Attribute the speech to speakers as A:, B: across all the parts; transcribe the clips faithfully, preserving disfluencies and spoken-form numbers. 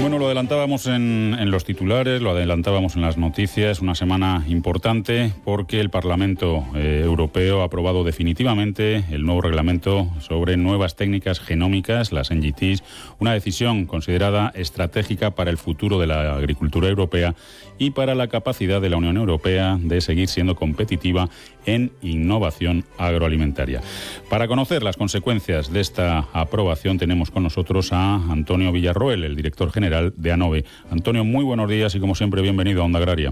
A: Bueno, lo adelantábamos en, en los titulares, lo adelantábamos en las noticias, una semana importante porque el Parlamento eh, Europeo ha aprobado definitivamente el nuevo reglamento sobre nuevas técnicas genómicas, las N G Ts, una decisión considerada estratégica para el futuro de la agricultura europea y para la capacidad de la Unión Europea de seguir siendo competitiva en innovación agroalimentaria. Para conocer las consecuencias de esta aprobación tenemos con nosotros a Antonio Villarroel, el director general de ANOVE. Antonio, muy buenos días y como siempre bienvenido a Onda Agraria.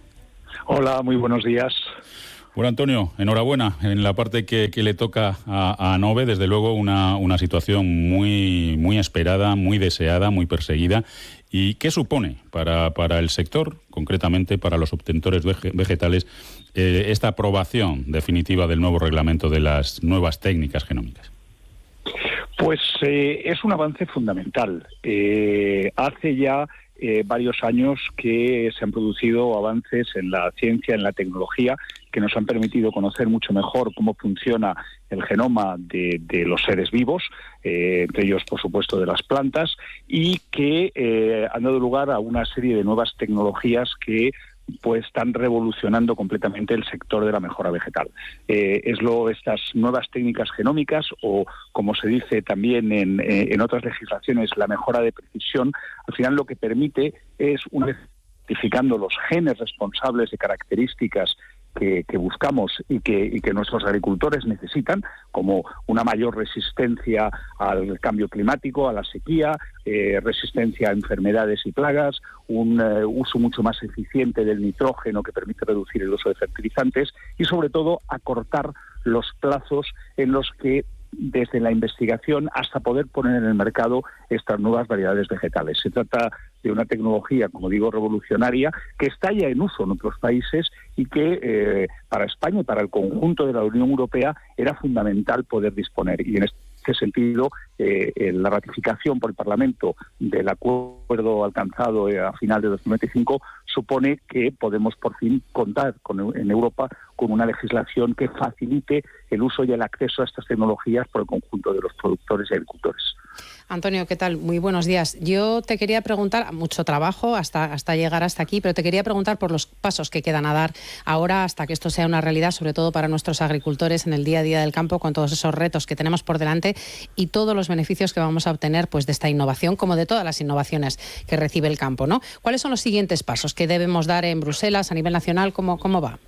B: Hola, muy buenos días.
A: Bueno, Antonio, enhorabuena en la parte que, que le toca a, a ANOVE, desde luego una, una situación muy, muy esperada, muy deseada, muy perseguida. ¿Y qué supone para, para el sector, concretamente para los obtentores vegetales, eh, esta aprobación definitiva del nuevo reglamento de las nuevas técnicas genómicas?
B: Pues eh, es un avance fundamental. Eh, hace ya eh, varios años que se han producido avances en la ciencia, en la tecnología, que nos han permitido conocer mucho mejor cómo funciona el genoma de, de los seres vivos, eh, entre ellos, por supuesto, de las plantas, y que eh, han dado lugar a una serie de nuevas tecnologías que pues están revolucionando completamente el sector de la mejora vegetal. Eh, es lo estas nuevas técnicas genómicas, o como se dice también en, en otras legislaciones, la mejora de precisión, al final lo que permite es, una vez identificando los genes responsables de características Que, que buscamos y que, y que nuestros agricultores necesitan, como una mayor resistencia al cambio climático, a la sequía, eh, resistencia a enfermedades y plagas, un eh, uso mucho más eficiente del nitrógeno que permite reducir el uso de fertilizantes y, sobre todo, acortar los plazos en los que desde la investigación hasta poder poner en el mercado estas nuevas variedades vegetales. Se trata de una tecnología, como digo, revolucionaria, que está ya en uso en otros países y que eh, para España y para el conjunto de la Unión Europea era fundamental poder disponer. Y en este sentido, eh, la ratificación por el Parlamento del acuerdo alcanzado eh, a final de dos mil veinticinco supone que podemos por fin contar con, en Europa con una legislación que facilite el uso y el acceso a estas tecnologías por el conjunto de los productores y agricultores.
C: Antonio, ¿qué tal? Muy buenos días. Yo te quería preguntar, mucho trabajo hasta, hasta llegar hasta aquí, pero te quería preguntar por los pasos que quedan a dar ahora hasta que esto sea una realidad, sobre todo para nuestros agricultores en el día a día del campo, con todos esos retos que tenemos por delante y todos los beneficios que vamos a obtener pues, de esta innovación, como de todas las innovaciones que recibe el campo, ¿no? ¿Cuáles son los siguientes pasos que debemos dar en Bruselas, a nivel nacional? ¿Cómo, cómo va?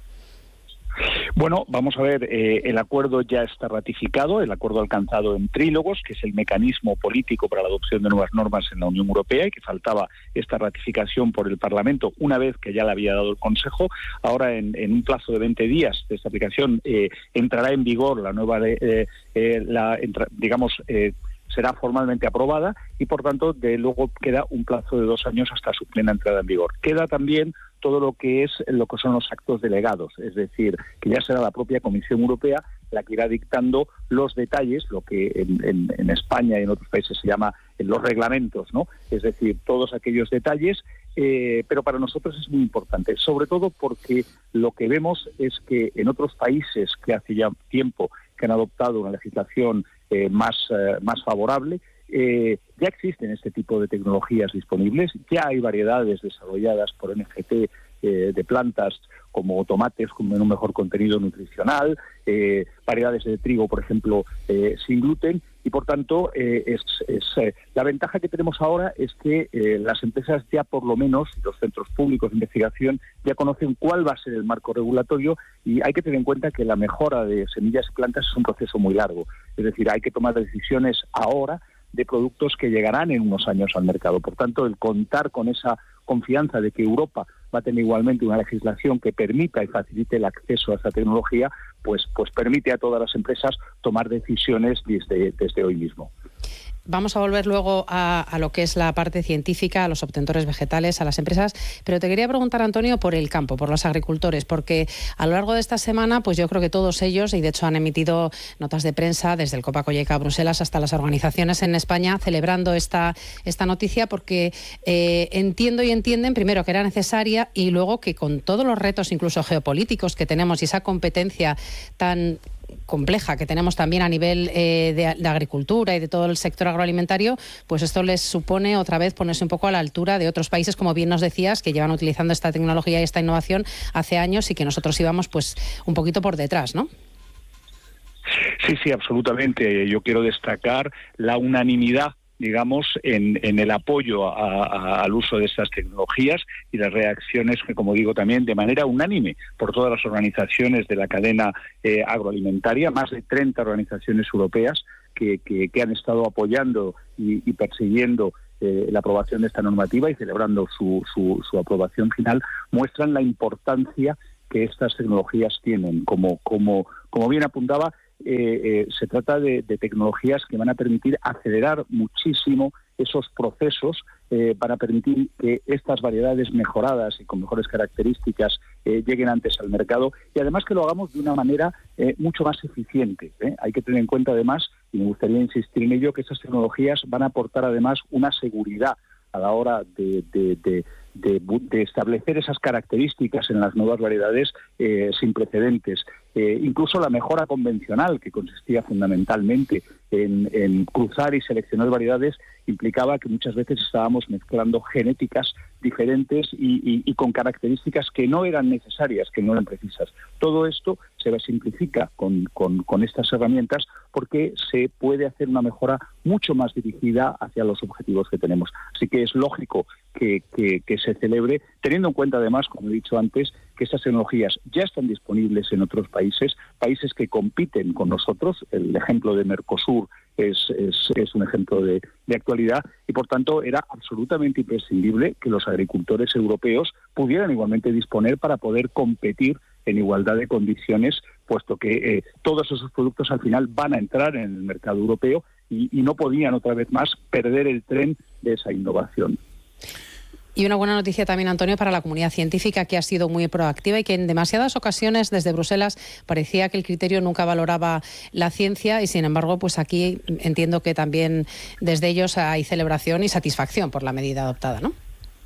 B: Bueno, vamos a ver, eh, el acuerdo ya está ratificado, el acuerdo alcanzado en trílogos, que es el mecanismo político para la adopción de nuevas normas en la Unión Europea, y que faltaba esta ratificación por el Parlamento una vez que ya la había dado el Consejo. Ahora, en, en un plazo de veinte días de esta aplicación, eh, entrará en vigor la nueva, eh, eh, la, entra, digamos, eh, será formalmente aprobada y, por tanto, de luego queda un plazo de dos años hasta su plena entrada en vigor. Queda también todo lo que es lo que son los actos delegados, es decir, que ya será la propia Comisión Europea la que irá dictando los detalles, lo que en, en, en España y en otros países se llama los reglamentos, ¿no? Es decir, todos aquellos detalles, eh, pero para nosotros es muy importante, sobre todo porque lo que vemos es que en otros países que hace ya tiempo que han adoptado una legislación eh, más, eh, más favorable, Eh, ya existen este tipo de tecnologías disponibles, ya hay variedades desarrolladas por N G T eh, de plantas como tomates con un mejor contenido nutricional, eh, variedades de trigo, por ejemplo, eh, sin gluten, y por tanto eh, es, es eh, la ventaja que tenemos ahora es que eh, las empresas ya por lo menos, los centros públicos de investigación, ya conocen cuál va a ser el marco regulatorio, y hay que tener en cuenta que la mejora de semillas y plantas es un proceso muy largo, es decir, hay que tomar decisiones ahora de productos que llegarán en unos años al mercado. Por tanto, el contar con esa confianza de que Europa va a tener igualmente una legislación que permita y facilite el acceso a esta tecnología, pues, pues permite a todas las empresas tomar decisiones desde, desde hoy mismo.
C: Vamos a volver luego a, a lo que es la parte científica, a los obtentores vegetales, a las empresas, pero te quería preguntar, Antonio, por el campo, por los agricultores, porque a lo largo de esta semana, pues yo creo que todos ellos, y de hecho han emitido notas de prensa desde el Copa Colleica a Bruselas hasta las organizaciones en España, celebrando esta, esta noticia, porque eh, entiendo y entienden, primero, que era necesaria, y luego que con todos los retos, incluso geopolíticos, que tenemos y esa competencia tan compleja que tenemos también a nivel eh, de, de agricultura y de todo el sector agroalimentario, pues esto les supone otra vez ponerse un poco a la altura de otros países, como bien nos decías, que llevan utilizando esta tecnología y esta innovación hace años y que nosotros íbamos pues un poquito por detrás, ¿no?
B: Sí, sí, absolutamente. Yo quiero destacar la unanimidad, digamos, en, en el apoyo a, a, al uso de estas tecnologías y las reacciones que, como digo, también de manera unánime por todas las organizaciones de la cadena eh, agroalimentaria, más de treinta organizaciones europeas que, que, que han estado apoyando y, y persiguiendo eh, la aprobación de esta normativa y celebrando su, su, su aprobación final, muestran la importancia que estas tecnologías tienen. Como, como, como bien apuntaba, Eh, eh, se trata de, de tecnologías que van a permitir acelerar muchísimo esos procesos, eh, van a permitir que estas variedades mejoradas y con mejores características eh, lleguen antes al mercado y además que lo hagamos de una manera eh, mucho más eficiente. ¿eh? Hay que tener en cuenta además, y me gustaría insistir en ello, que estas tecnologías van a aportar además una seguridad a la hora de, de, de, de, de establecer esas características en las nuevas variedades eh, sin precedentes. Eh, incluso la mejora convencional, que consistía fundamentalmente en, en cruzar y seleccionar variedades, implicaba que muchas veces estábamos mezclando genéticas diferentes y, y, y con características que no eran necesarias, que no eran precisas. Todo esto se simplifica con, con, con estas herramientas porque se puede hacer una mejora mucho más dirigida hacia los objetivos que tenemos. Así que es lógico que, que, que se celebre, teniendo en cuenta además, como he dicho antes, que estas tecnologías ya están disponibles en otros países, países que compiten con nosotros. El ejemplo de Mercosur es, es, es un ejemplo de, de actualidad y, por tanto, era absolutamente imprescindible que los agricultores europeos pudieran igualmente disponer para poder competir en igualdad de condiciones, puesto que eh, todos esos productos al final van a entrar en el mercado europeo y, y no podían otra vez más perder el tren de esa innovación.
C: Y una buena noticia también, Antonio, para la comunidad científica, que ha sido muy proactiva y que en demasiadas ocasiones desde Bruselas parecía que el criterio nunca valoraba la ciencia y, sin embargo, pues aquí entiendo que también desde ellos hay celebración y satisfacción por la medida adoptada, ¿no?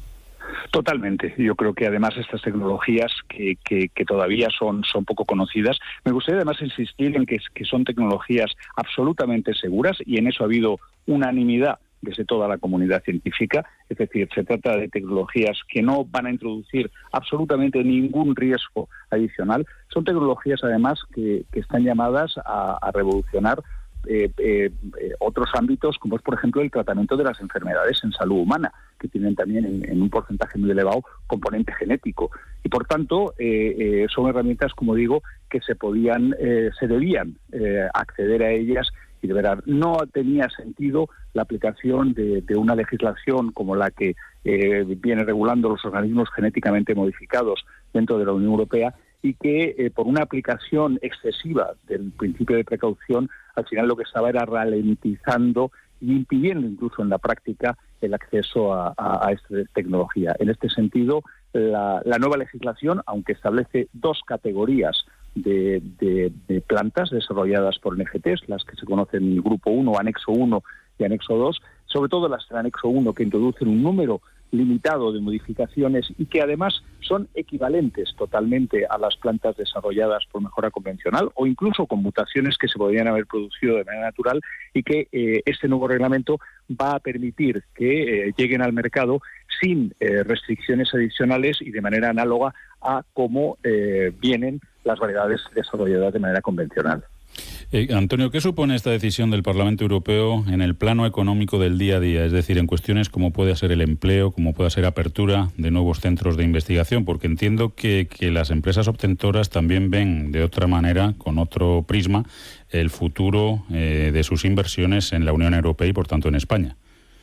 B: Totalmente. Yo creo que además estas tecnologías que, que, que todavía son, son poco conocidas, me gustaría además insistir en que, que son tecnologías absolutamente seguras y en eso ha habido unanimidad desde toda la comunidad científica, es decir, se trata de tecnologías que no van a introducir absolutamente ningún riesgo adicional. Son tecnologías además que, que están llamadas a, a revolucionar Eh, eh, eh, otros ámbitos, como es por ejemplo el tratamiento de las enfermedades en salud humana, que tienen también en, en un porcentaje muy elevado componente genético. Y por tanto eh, eh, son herramientas, como digo, que se podían, eh, se debían eh, acceder a ellas y de verdad no tenía sentido la aplicación de, de una legislación como la que eh, viene regulando los organismos genéticamente modificados dentro de la Unión Europea y que eh, por una aplicación excesiva del principio de precaución, al final lo que estaba era ralentizando y impidiendo incluso en la práctica el acceso a, a, a esta tecnología. En este sentido, la, la nueva legislación, aunque establece dos categorías de, de, de plantas desarrolladas por N G Ts, las que se conocen en el Grupo uno, Anexo uno y Anexo dos, sobre todo las del Anexo uno, que introducen un número limitado de modificaciones y que además son equivalentes totalmente a las plantas desarrolladas por mejora convencional o incluso con mutaciones que se podrían haber producido de manera natural y que eh, este nuevo reglamento va a permitir que eh, lleguen al mercado sin eh, restricciones adicionales y de manera análoga a cómo eh, vienen las variedades desarrolladas de manera convencional.
A: Eh, Antonio, ¿qué supone esta decisión del Parlamento Europeo en el plano económico del día a día? Es decir, en cuestiones como puede ser el empleo, como puede ser apertura de nuevos centros de investigación, porque entiendo que, que las empresas obtentoras también ven de otra manera, con otro prisma, el futuro eh, de sus inversiones en la Unión Europea y, por tanto, en España.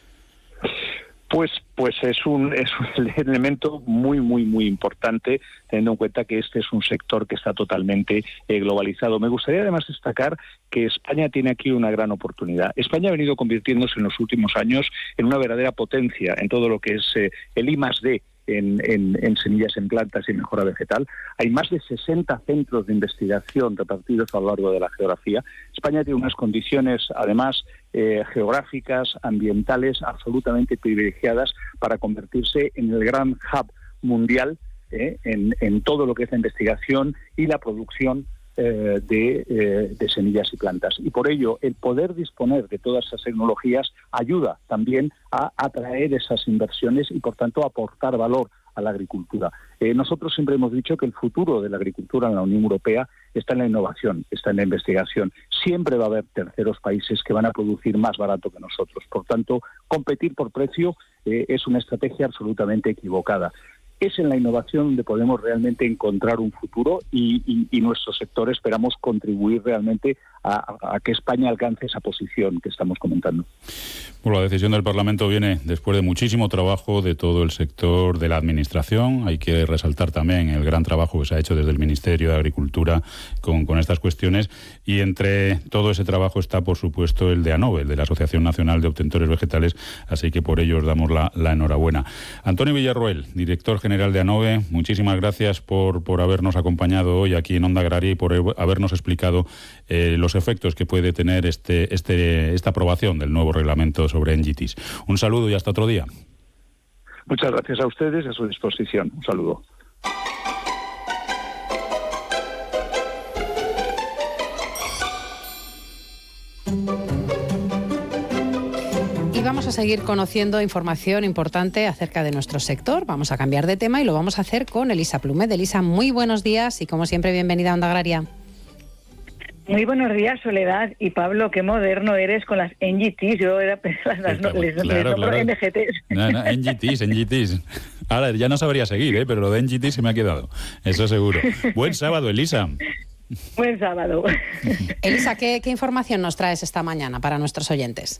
B: Pues, pues es un es un elemento muy, muy, muy importante, teniendo en cuenta que este es un sector que está totalmente eh, globalizado. Me gustaría además destacar que España tiene aquí una gran oportunidad. España ha venido convirtiéndose en los últimos años en una verdadera potencia en todo lo que es eh, el I más D. En, en, en semillas en plantas y mejora vegetal. Hay más de sesenta centros de investigación repartidos a lo largo de la geografía. España tiene unas condiciones, además, eh, geográficas, ambientales, absolutamente privilegiadas para convertirse en el gran hub mundial eh, en, en todo lo que es la investigación y la producción eh, de, eh, de semillas y plantas. Y por ello, el poder disponer de todas esas tecnologías ayuda también a atraer esas inversiones y, por tanto, aportar valor a la agricultura. Eh, nosotros siempre hemos dicho que el futuro de la agricultura en la Unión Europea está en la innovación, está en la investigación. Siempre va a haber terceros países que van a producir más barato que nosotros. Por tanto, competir por precio eh, es una estrategia absolutamente equivocada. Es en la innovación donde podemos realmente encontrar un futuro y, y, y nuestro sector esperamos contribuir realmente a, a que España alcance esa posición que estamos comentando.
A: Bueno, la decisión del Parlamento viene después de muchísimo trabajo de todo el sector de la Administración. Hay que resaltar también el gran trabajo que se ha hecho desde el Ministerio de Agricultura con, con estas cuestiones. Y entre todo ese trabajo está, por supuesto, el de ANOVE, el de la Asociación Nacional de Obtentores Vegetales. Así que por ello os damos la, la enhorabuena. Antonio Villarroel, director general de ANOVE, muchísimas gracias por, por habernos acompañado hoy aquí en Onda Agraria y por habernos explicado eh, los efectos que puede tener este, este, esta aprobación del nuevo reglamento sobre N G Ts. Un saludo y hasta otro día.
B: Muchas gracias a ustedes y a su disposición. Un saludo.
C: Y vamos a seguir conociendo información importante acerca de nuestro sector. Vamos a cambiar de tema y lo vamos a hacer con Elisa Plumed. Elisa, muy buenos días y como siempre bienvenida a Onda Agraria.
D: Muy buenos días, Soledad. Y Pablo, qué moderno eres con las N G Ts. Yo era las, las, no, les, claro, les
A: claro.
D: N G Ts.
A: No, no, N G Ts, N G Ts. Ahora ya no sabría seguir, ¿eh? Pero lo de N G Ts se me ha quedado. Eso seguro. Buen sábado, Elisa.
D: Buen sábado.
C: Elisa, ¿qué, qué información nos traes esta mañana para nuestros oyentes?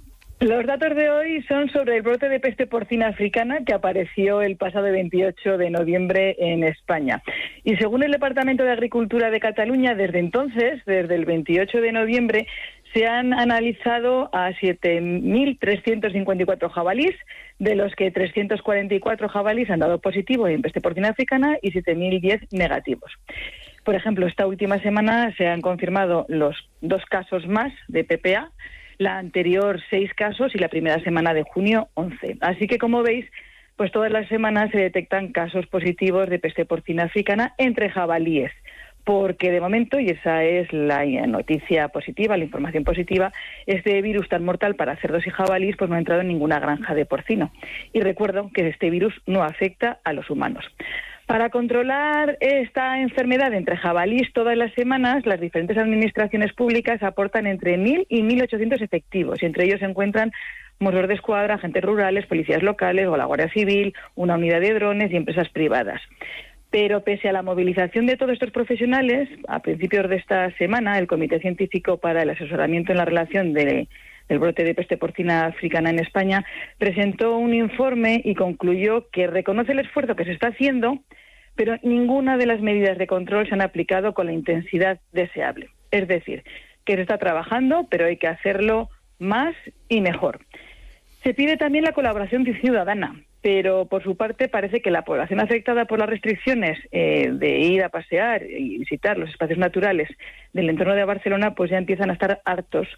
D: Los datos de hoy son sobre el brote de peste porcina africana que apareció el pasado veintiocho de noviembre en España. Y según el Departamento de Agricultura de Cataluña, desde entonces, desde el veintiocho de noviembre, se han analizado a siete mil trescientos cincuenta y cuatro jabalíes, de los que trescientos cuarenta y cuatro jabalíes han dado positivo en peste porcina africana y siete mil diez negativos. Por ejemplo, esta última semana se han confirmado los dos casos más de P P A, la anterior seis casos y la primera semana de junio once. Así que, como veis, pues todas las semanas se detectan casos positivos de peste porcina africana entre jabalíes, porque de momento, y esa es la noticia positiva, la información positiva, este virus tan mortal para cerdos y jabalíes pues no ha entrado en ninguna granja de porcino. Y recuerdo que este virus no afecta a los humanos. Para controlar esta enfermedad entre jabalíes todas las semanas, las diferentes administraciones públicas aportan entre mil y mil ochocientos efectivos, y entre ellos se encuentran mozos de escuadra, agentes rurales, policías locales o la Guardia Civil, una unidad de drones y empresas privadas. Pero pese a la movilización de todos estos profesionales, a principios de esta semana, el Comité Científico para el Asesoramiento en la Relación de el brote de peste porcina africana en España, presentó un informe y concluyó que reconoce el esfuerzo que se está haciendo, pero ninguna de las medidas de control se han aplicado con la intensidad deseable. Es decir, que se está trabajando, pero hay que hacerlo más y mejor. Se pide también la colaboración ciudadana, pero por su parte parece que la población afectada por las restricciones eh, de ir a pasear y visitar los espacios naturales del entorno de Barcelona, pues ya empiezan a estar hartos,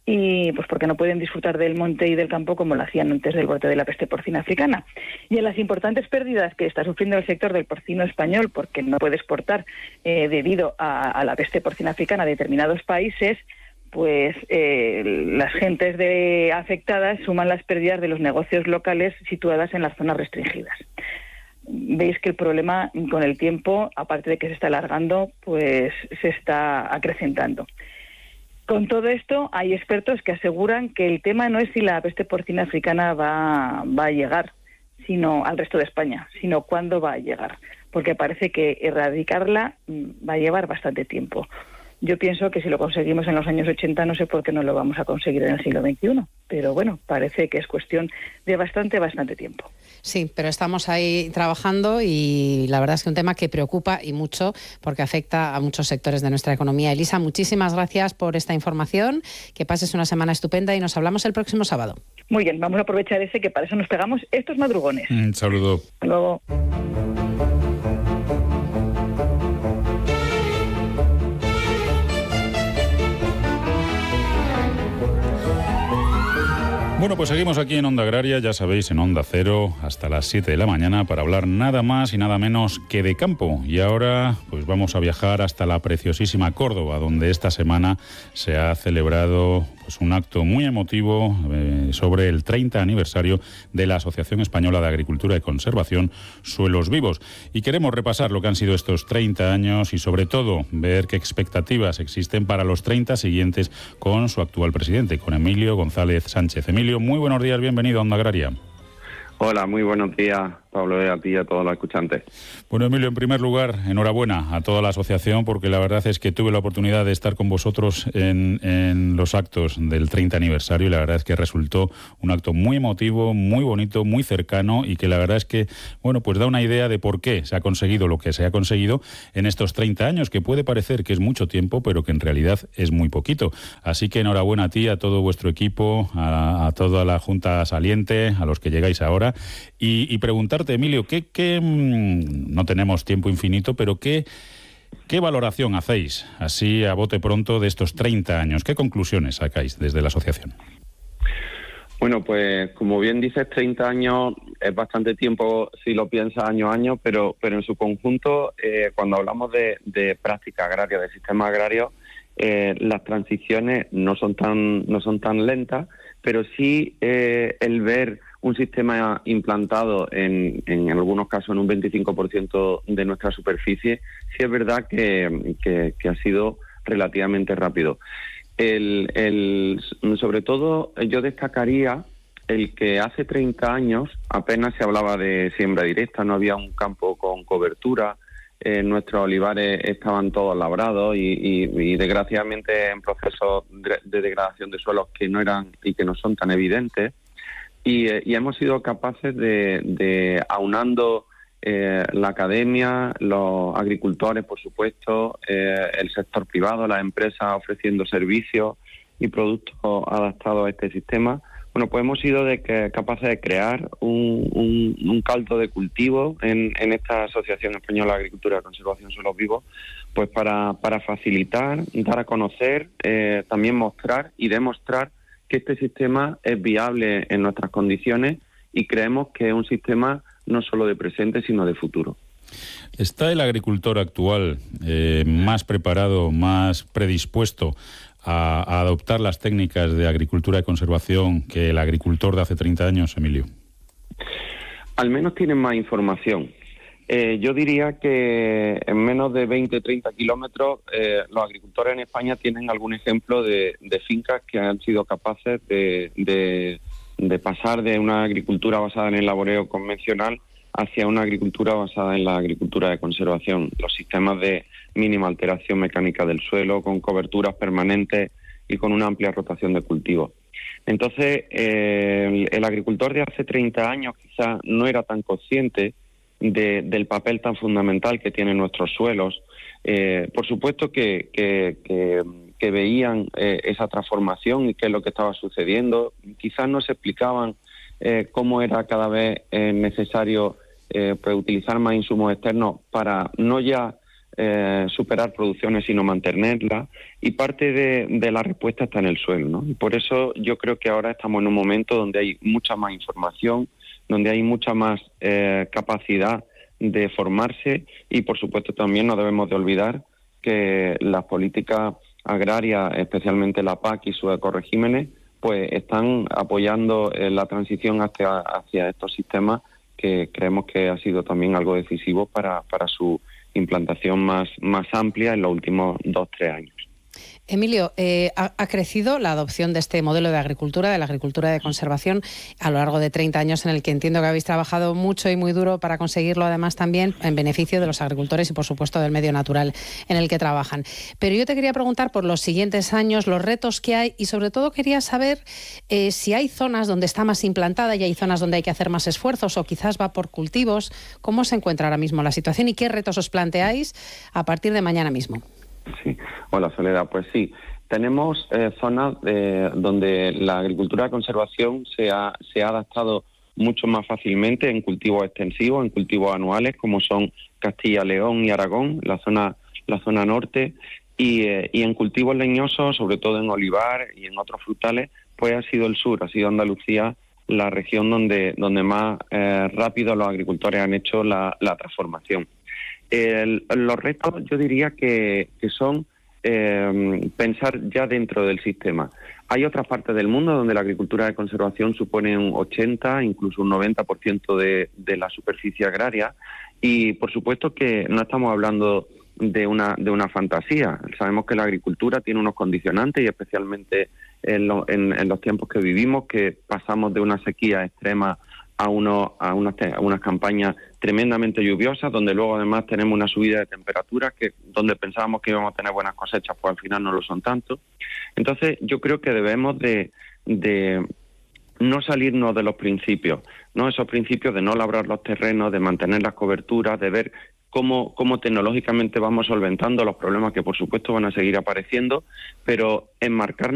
D: y pues porque no pueden disfrutar del monte y del campo como lo hacían antes del brote de la peste porcina africana. Y en las importantes pérdidas que está sufriendo el sector del porcino español, porque no puede exportar eh, debido a, a la peste porcina africana a determinados países, pues eh, las gentes de afectadas suman las pérdidas de los negocios locales situadas en las zonas restringidas. Veis que el problema con el tiempo, aparte de que se está alargando, pues se está acrecentando. Con todo esto, hay expertos que aseguran que el tema no es si la peste porcina africana va, va a llegar sino al resto de España, sino cuándo va a llegar, porque parece que erradicarla va a llevar bastante tiempo. Yo pienso que si lo conseguimos en los años ochenta, no sé por qué no lo vamos a conseguir en el siglo veintiuno. Pero bueno, parece que es cuestión de bastante, bastante tiempo.
C: Sí, pero estamos ahí trabajando y la verdad es que un tema que preocupa y mucho porque afecta a muchos sectores de nuestra economía. Elisa, muchísimas gracias por esta información. Que pases una semana estupenda y nos hablamos el próximo sábado.
D: Muy bien, vamos a aprovechar ese que para eso nos pegamos estos madrugones.
A: Un saludo.
D: Hasta luego.
A: Bueno, pues seguimos aquí en Onda Agraria, ya sabéis, en Onda Cero, hasta las siete de la mañana para hablar nada más y nada menos que de campo. Y ahora pues vamos a viajar hasta la preciosísima Córdoba, donde esta semana se ha celebrado pues un acto muy emotivo eh, sobre el treinta aniversario de la Asociación Española de Agricultura y Conservación Suelos Vivos. Y queremos repasar lo que han sido estos treinta años y sobre todo ver qué expectativas existen para los treinta siguientes con su actual presidente, con Emilio González Sánchez. Emilio, muy buenos días, bienvenido a Onda Agraria.
E: Hola, muy buenos días, Pablo, y a ti y a todos los escuchantes.
A: Bueno, Emilio, en primer lugar, enhorabuena a toda la asociación, porque la verdad es que tuve la oportunidad de estar con vosotros en, en los actos del treinta aniversario y la verdad es que resultó un acto muy emotivo, muy bonito, muy cercano y que la verdad es que, bueno, pues da una idea de por qué se ha conseguido lo que se ha conseguido en estos treinta años, que puede parecer que es mucho tiempo, pero que en realidad es muy poquito. Así que enhorabuena a ti, a todo vuestro equipo, a, a toda la Junta saliente, a los que llegáis ahora. Y, y preguntarte, Emilio, ¿qué, qué mmm, no tenemos tiempo infinito, pero qué, qué valoración hacéis, así a bote pronto, de estos treinta años? ¿Qué conclusiones sacáis desde la asociación?
E: Bueno, pues como bien dices, treinta años es bastante tiempo si lo piensas año a año, pero, pero en su conjunto, eh, cuando hablamos de, de práctica agraria, de sistema agrario, eh, las transiciones no son tan, no son tan lentas, pero sí eh, el ver un sistema implantado en, en algunos casos en un veinticinco por ciento de nuestra superficie, sí es verdad que, que, que ha sido relativamente rápido. El, el, sobre todo yo destacaría el que hace treinta años apenas se hablaba de siembra directa, no había un campo con cobertura, eh, nuestros olivares estaban todos labrados y, y, y desgraciadamente en procesos de degradación de suelos que no eran y que no son tan evidentes. Y, eh, y hemos sido capaces de, de aunando eh, la academia, los agricultores, por supuesto, eh, el sector privado, las empresas ofreciendo servicios y productos adaptados a este sistema. Bueno, pues hemos sido de que, capaces de crear un, un, un caldo de cultivo en, en esta Asociación Española de Agricultura y Conservación de Suelos Vivos, pues para, para facilitar, dar a conocer, eh, también mostrar y demostrar que este sistema es viable en nuestras condiciones y creemos que es un sistema no solo de presente, sino de futuro.
A: ¿Está el agricultor actual eh, más preparado, más predispuesto a, a adoptar las técnicas de agricultura y conservación que el agricultor de hace treinta años, Emilio?
E: Al menos tienen más información. Eh, yo diría que en menos de veinte, treinta kilómetros eh, los agricultores en España tienen algún ejemplo de, de fincas que han sido capaces de, de, de pasar de una agricultura basada en el laboreo convencional hacia una agricultura basada en la agricultura de conservación. Los sistemas de mínima alteración mecánica del suelo, con coberturas permanentes y con una amplia rotación de cultivos. Entonces, eh, el, el agricultor de hace treinta años quizás no era tan consciente De, del papel tan fundamental que tienen nuestros suelos. Eh, por supuesto que, que, que, que veían eh, esa transformación y qué es lo que estaba sucediendo. Quizás no se explicaban eh, cómo era cada vez eh, necesario eh, pues, utilizar más insumos externos para no ya eh, superar producciones, sino mantenerlas. Y parte de, de la respuesta está en el suelo, ¿no? Y por eso yo creo que ahora estamos en un momento donde hay mucha más información, donde hay mucha más eh, capacidad de formarse y, por supuesto, también no debemos de olvidar que las políticas agrarias, especialmente la P A C y sus ecorregímenes, pues están apoyando eh, la transición hacia, hacia estos sistemas que creemos que ha sido también algo decisivo para, para su implantación más, más amplia en los últimos dos, tres años.
C: Emilio, eh, ha, ha crecido la adopción de este modelo de agricultura, de la agricultura de conservación, a lo largo de treinta años, en el que entiendo que habéis trabajado mucho y muy duro para conseguirlo, además también en beneficio de los agricultores y, por supuesto, del medio natural en el que trabajan. Pero yo te quería preguntar por los siguientes años, los retos que hay y, sobre todo, quería saber eh, si hay zonas donde está más implantada y hay zonas donde hay que hacer más esfuerzos o quizás va por cultivos. ¿Cómo se encuentra ahora mismo la situación y qué retos os planteáis a partir de mañana mismo?
E: Sí, hola Soledad, pues sí, tenemos eh, zonas eh, donde la agricultura de conservación se ha, se ha adaptado mucho más fácilmente en cultivos extensivos, en cultivos anuales, como son Castilla, León y Aragón, la zona, la zona norte, y, eh, y en cultivos leñosos, sobre todo en olivar y en otros frutales, pues ha sido el sur, ha sido Andalucía la región donde, donde más eh, rápido los agricultores han hecho la, la transformación. El, los retos yo diría que, que son eh, pensar ya dentro del sistema. Hay otras partes del mundo donde la agricultura de conservación supone un ochenta, incluso un noventa por ciento de, de la superficie agraria, y por supuesto que no estamos hablando de una de una fantasía. Sabemos que la agricultura tiene unos condicionantes, y especialmente en, lo, en, en los tiempos que vivimos, que pasamos de una sequía extrema a, uno, a, unas, a unas campañas tremendamente lluviosas, donde luego además tenemos una subida de temperaturas que donde pensábamos que íbamos a tener buenas cosechas, pues al final no lo son tanto. Entonces yo creo que debemos de, de no salirnos de los principios, no esos principios de no labrar los terrenos, de mantener las coberturas, de ver cómo, cómo tecnológicamente vamos solventando los problemas que por supuesto van a seguir apareciendo, pero enmarcarnos